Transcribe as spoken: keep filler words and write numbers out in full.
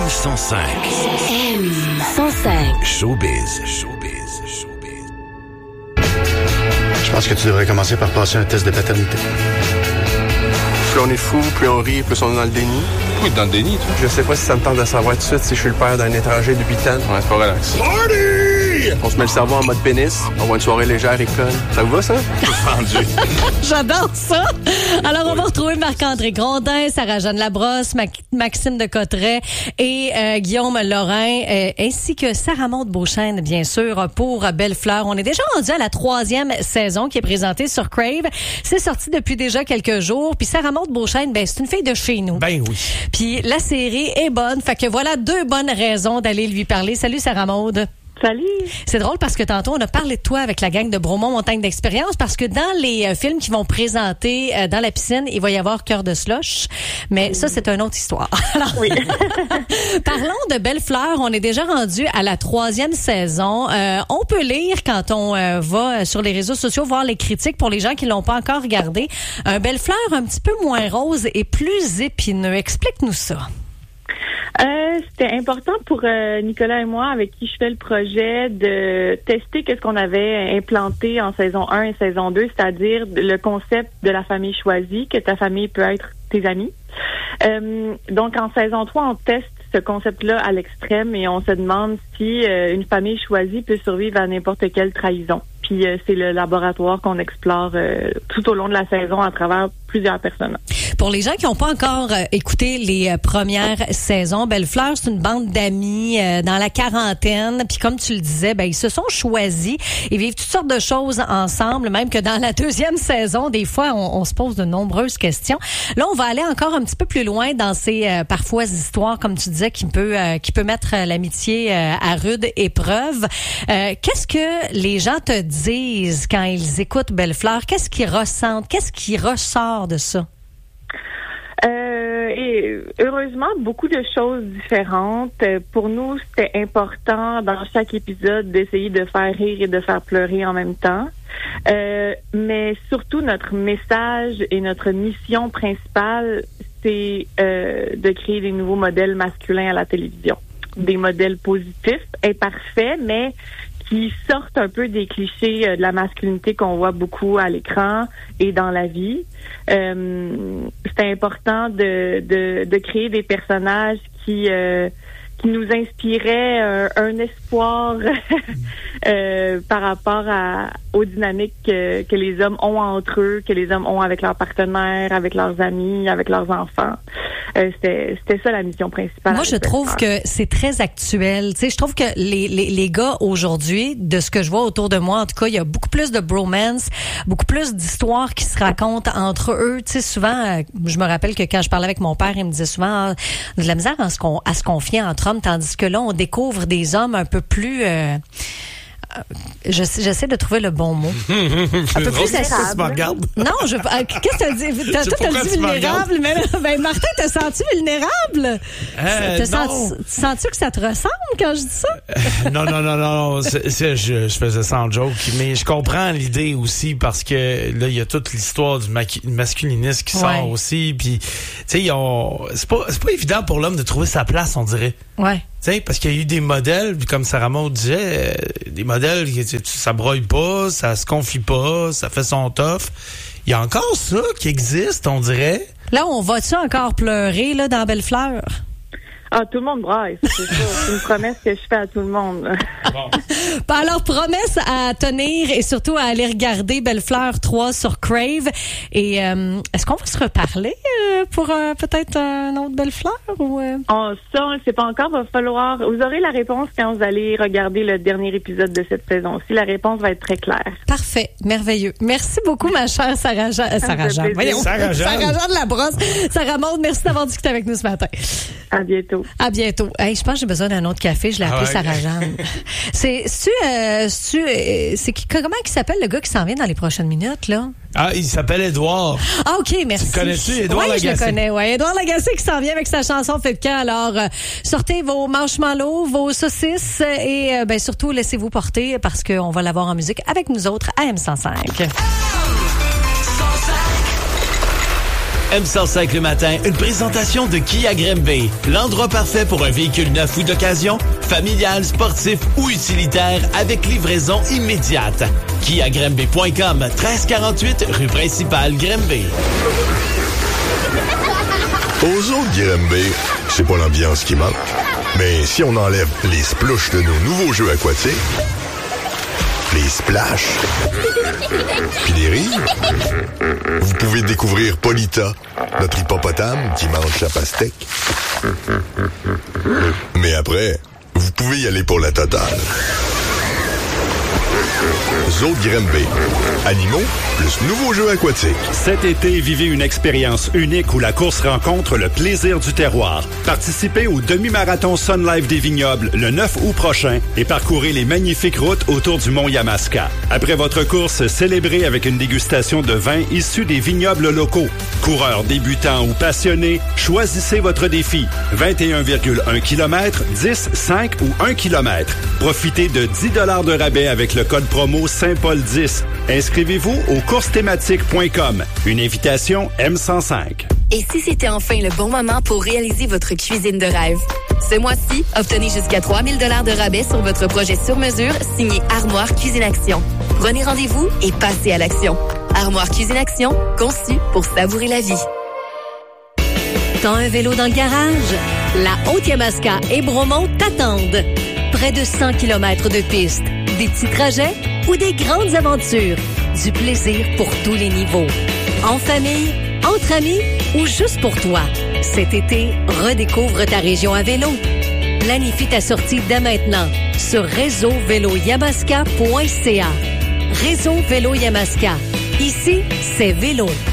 cent cinq. M cent cinq. Showbiz. Showbiz. Showbiz. Je pense que tu devrais commencer par passer un test de paternité. Plus on est fou, plus on rit, plus on est dans le déni. Oui, dans le déni, toi. Je sais pas si ça me tente de savoir tout de suite si je suis le père d'un étranger de huit ans. Ouais, c'est pas relax. Party! On se met le cerveau en mode pénis. On va une soirée légère et conne. Ça vous va, ça? Vendu. J'adore ça. Alors, on va retrouver Marc-André Grondin, Sarah-Jeanne Labrosse, Mac- Maxime de Cotteret et euh, Guillaume Lorrain, euh, ainsi que Sarah-Maud Beauchesne, bien sûr, pour Belle Fleur. On est déjà rendu à la troisième saison qui est présentée sur Crave. C'est sorti depuis déjà quelques jours. Puis Sarah-Maud Beauchesne, ben, c'est une fille de chez nous. Ben oui. Puis la série est bonne. Fait que voilà deux bonnes raisons d'aller lui parler. Salut Sarah-Maud. Salut! C'est drôle parce que tantôt, on a parlé de toi avec la gang de Bromont Montagne d'Expérience parce que dans les euh, films qui vont présenter euh, dans la piscine, il va y avoir Cœur de slush. Mais ça, c'est une autre histoire. Alors, Oui. parlons de Belle Fleur. On est déjà rendu à la troisième saison. Euh, on peut lire quand on euh, va sur les réseaux sociaux voir les critiques pour les gens qui l'ont pas encore regardé. Un Belle Fleur un petit peu moins rose et plus épineux. Explique-nous ça. Euh, c'était important pour euh, Nicolas et moi, avec qui je fais le projet, de tester qu'est-ce qu'on avait implanté en saison un et saison deux, c'est-à-dire le concept de la famille choisie, que ta famille peut être tes amis. Euh, donc, en saison trois, on teste ce concept-là à l'extrême et on se demande si euh, une famille choisie peut survivre à n'importe quelle trahison. Puis euh, c'est le laboratoire qu'on explore euh, tout au long de la saison à travers plusieurs personnes. Pour les gens qui n'ont pas encore euh, écouté les euh, premières saisons, Belle Fleur, c'est une bande d'amis euh, dans la quarantaine. Puis comme tu le disais, ben ils se sont choisis. Ils vivent toutes sortes de choses ensemble, même que dans la deuxième saison, des fois, on, on se pose de nombreuses questions. Là, on va aller encore un petit peu plus loin dans ces euh, parfois histoires, comme tu disais, qui peut euh, qui peut mettre euh, l'amitié euh, à rude épreuve. Euh, qu'est-ce que les gens te disent quand ils écoutent Belle Fleur? Qu'est-ce qu'ils ressentent? Qu'est-ce qui ressort de ça? Euh, et heureusement, beaucoup de choses différentes. Pour nous, c'était important dans chaque épisode d'essayer de faire rire et de faire pleurer en même temps. Euh, mais surtout, notre message et notre mission principale, c'est euh, de créer des nouveaux modèles masculins à la télévision. Des modèles positifs, imparfaits, mais qui sortent un peu des clichés euh, de la masculinité qu'on voit beaucoup à l'écran et dans la vie. Euh, c'est important de, de, de créer des personnages qui euh, qui nous inspiraient euh, un espoir euh, par rapport à, aux dynamiques que, que les hommes ont entre eux, que les hommes ont avec leurs partenaires, avec leurs amis, avec leurs enfants. Euh, c'était, c'était ça la mission principale. Moi, je trouve que c'est très actuel. Tu sais, je trouve que les, les, les gars aujourd'hui, de ce que je vois autour de moi, en tout cas, il y a beaucoup plus de bromance, beaucoup plus d'histoires qui se racontent entre eux. Tu sais, souvent, je me rappelle que quand je parlais avec mon père, il me disait souvent ah, de la misère à se, con, à se confier entre hommes, tandis que là, on découvre des hommes un peu plus... Euh, Je, j'essaie de trouver le bon mot. Un peu plus vulnérable. Non, je. Qu'est-ce que t'as dit? T'as, toi, t'as dit vulnérable, mais là, ben, Martin, t'as senti vulnérable? Euh, t'as non. senti, sens-tu que ça te ressemble quand je dis ça? Euh, non, non, non, non. C'est, c'est, je, je faisais ça en joke, mais je comprends l'idée aussi parce que là, il y a toute l'histoire du maqui- masculinisme qui sort Ouais. aussi. Puis, tu sais, ils ont- c'est pas, c'est pas évident pour l'homme de trouver sa place, on dirait. Ouais. Tu sais, parce qu'il y a eu des modèles, puis comme Sarah Maud disait, euh, des modèles, qui, tu- ça broye pas, ça se confie pas, ça fait son tough. Il y a encore ça qui existe, on dirait. Là, on va-tu encore pleurer, là, dans Belle Fleur? Ah, tout le monde braille, c'est ça. C'est une promesse que je fais à tout le monde. Ben alors, promesse à tenir et surtout à aller regarder Belle Fleur trois sur Crave. Et euh, est-ce qu'on va se reparler euh, pour euh, peut-être un autre Belle Fleur? Ou, euh... Oh, ça, on ne sait pas encore. Va falloir. Vous aurez la réponse quand vous allez regarder le dernier épisode de cette saison-ci. La réponse va être très claire. Parfait, merveilleux. Merci beaucoup, ma chère Sarah Jeanne. Euh, Sarah Jeanne, voyons. Sarah Jeanne. Sarah Jeanne Labrosse. Sarah Maud, merci d'avoir discuté avec nous ce matin. À bientôt. À bientôt. Hey, je pense que j'ai besoin d'un autre café. Je l'ai appelé Ah ouais. Sarah Jeanne. c'est, c'est, euh, c'est, euh, c'est qui, comment il s'appelle le gars qui s'en vient dans les prochaines minutes, là? Ah, il s'appelle Édouard. Ah, OK, merci. Tu connais-tu Édouard oui, Lagacé? Oui, je le connais, oui. Édouard Lagacé qui s'en vient avec sa chanson Fait de camp. Alors, euh, sortez vos marshmallows, vos saucisses et euh, ben, surtout, laissez-vous porter parce qu'on va l'avoir en musique avec nous autres à M cent cinq. M cent cinq le matin, une présentation de Kia Grimby. L'endroit parfait pour un véhicule neuf ou d'occasion, familial, sportif ou utilitaire avec livraison immédiate. Kia Grimby point com, treize quarante-huit rue principale Grimby. Aux autres Grimby, c'est pas l'ambiance qui manque. Mais si on enlève les splouches de nos nouveaux jeux aquatiques, les splash, puis les rires, vous pouvez découvrir Polita, notre hippopotame qui mange la pastèque. Mais après, vous pouvez y aller pour la totale. Zoo de Grimby. Animaux plus nouveaux jeux aquatiques. Cet été, vivez une expérience unique où la course rencontre le plaisir du terroir. Participez au demi-marathon Sun Life des Vignobles le neuf août prochain et parcourez les magnifiques routes autour du mont Yamaska. Après votre course, célébrez avec une dégustation de vins issus des vignobles locaux. Coureurs débutants ou passionnés, choisissez votre défi. vingt et un virgule un kilomètres, dix, cinq ou un kilomètre. Profitez de dix dollars de rabais avec le code promo Saint-Paul dix. Inscrivez-vous au courses thématiques point com. Une invitation M cent cinq. Et si c'était enfin le bon moment pour réaliser votre cuisine de rêve? Ce mois-ci, obtenez jusqu'à trois mille dollars de rabais sur votre projet sur mesure signé Armoire Cuisine Action. Prenez rendez-vous et passez à l'action. Armoire Cuisine Action, conçu pour savourer la vie. T'as un vélo dans le garage? La Haute-Yamaska et Bromont t'attendent. Près de cent kilomètres de pistes, des petits trajets ou des grandes aventures. Du plaisir pour tous les niveaux. En famille, entre amis ou juste pour toi. Cet été, redécouvre ta région à vélo. Planifie ta sortie dès maintenant sur réseau vélo yamaska point c a. Réseau Vélo Yamaska. Ici, c'est vélo.